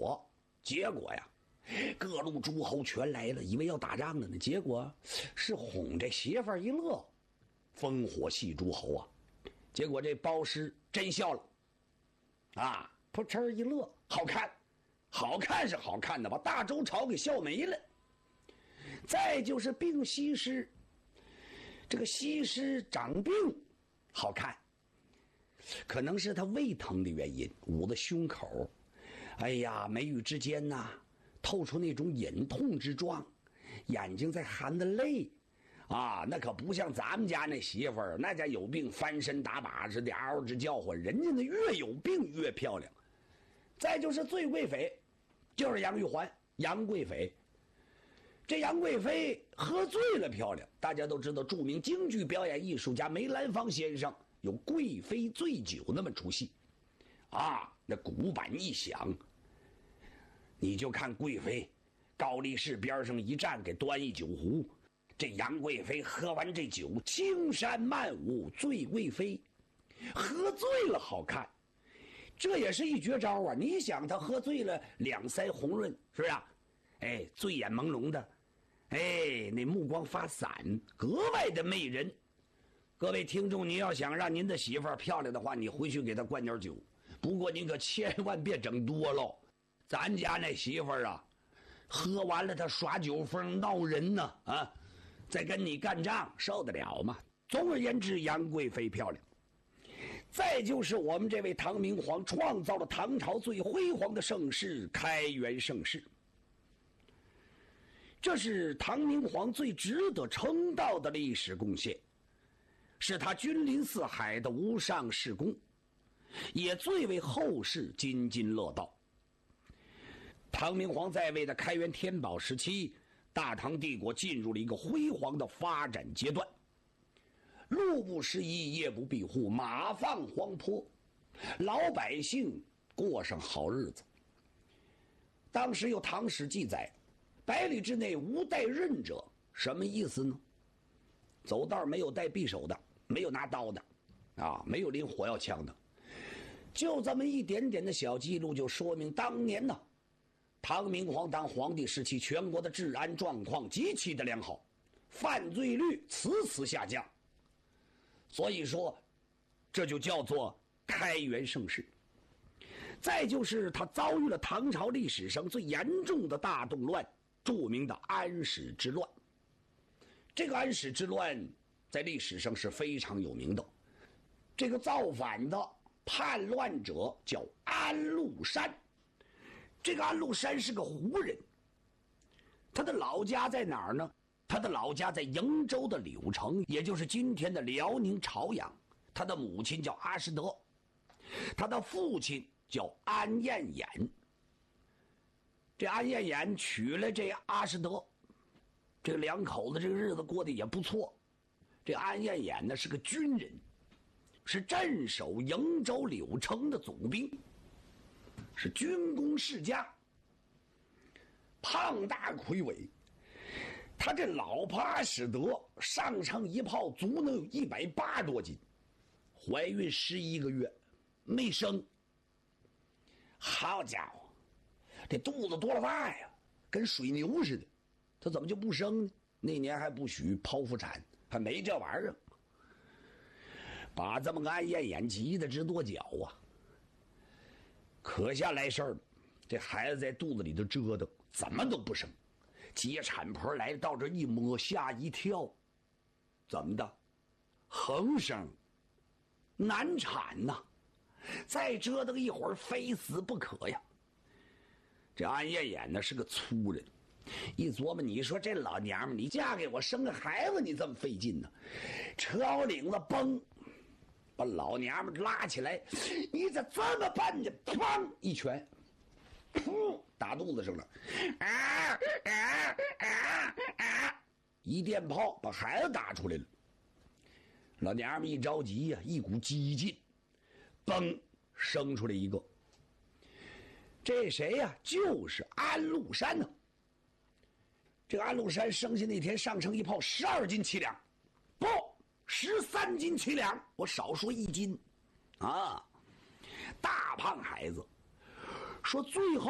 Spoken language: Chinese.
结果呀，各路诸侯全来了，以为要打仗了呢，结果是哄这媳妇儿一乐，烽火戏诸侯啊。结果这包师真笑了，啊，扑哧一乐，好看，好看是好看的，把大周朝给笑没了。再就是病西施，这个西施长病，好看，可能是他胃疼的原因，捂的胸口，哎呀，眉宇之间呐，透出那种隐痛之状，眼睛在含着泪。啊，那可不像咱们家那媳妇儿，那家有病翻身打把式的嗷嗷直叫唤，人家那越有病越漂亮。再就是最贵妃，就是杨玉环，杨贵妃。这杨贵妃喝醉了漂亮，大家都知道，著名京剧表演艺术家梅兰芳先生有贵妃醉酒那么出戏，啊，那鼓板一响，你就看贵妃高力士边上一站，给端一酒壶。这杨贵妃喝完这酒，青山漫舞醉贵妃，喝醉了好看，这也是一绝招啊！你想她喝醉了，两腮红润，是不是啊？哎，醉眼朦胧的，哎，那目光发散，格外的媚人。各位听众，你要想让您的媳妇儿漂亮的话，你回去给她灌点酒，不过您可千万别整多喽。咱家那媳妇儿啊，喝完了她耍酒疯闹人呢，啊！再跟你干仗，受得了吗？总而言之，杨贵妃漂亮。再就是我们这位唐明皇创造了唐朝最辉煌的盛世——开元盛世。这是唐明皇最值得称道的历史贡献，是他君临四海的无上事功，也最为后世津津乐道。唐明皇在位的开元天宝时期，大唐帝国进入了一个辉煌的发展阶段，路不拾遗，夜不闭户，马放荒坡，老百姓过上好日子。当时有唐史记载，100里之内无带刃者，什么意思呢？走道没有带匕首的，没有拿刀的，啊，没有拎火药枪的，就这么一点点的小记录，就说明当年呢，唐明皇当皇帝时期，全国的治安状况极其的良好，犯罪率此下降。所以说，这就叫做开元盛世。再就是他遭遇了唐朝历史上最严重的大动乱，著名的安史之乱。这个安史之乱在历史上是非常有名的。这个造反的叛乱者叫安禄山。这个安禄山是个胡人，他的老家在哪儿呢？他的老家在瀛州的柳城，也就是今天的辽宁朝阳。他的母亲叫阿什德，他的父亲叫安彦衍。这安彦衍娶了这阿什德，这两口子这个日子过得也不错。这安彦衍呢是个军人，是镇守瀛州柳城的总兵，是军功世家，胖大魁伟。他这老婆阿史德上乘一炮足能有180多斤，怀孕11个月没生。好家伙，这肚子多大呀，跟水牛似的，他怎么就不生呢？那年还不许剖腹产，还没这玩意儿，把这么个安彦衍急得直跺脚啊。可下来事儿了，这孩子在肚子里头折腾，怎么都不生。接产婆来到这一摸，吓一跳，怎么的？横生，难产呐！再折腾一会儿，非死不可呀！这安彦衍呢是个粗人，一琢磨，你说这老娘们，你嫁给我生个孩子，你这么费劲呢？扯我领子，嘣，把老娘们拉起来，你咋这么办呢？砰一拳，噗打肚子上了，一电炮把孩子打出来了。老娘们一着急呀，一股激劲，嘣生出来一个。这谁呀？就是安禄山呢。这个安禄山生下那天上乘一炮12斤7两，不13斤7两，我少说1斤啊！大胖孩子，说最后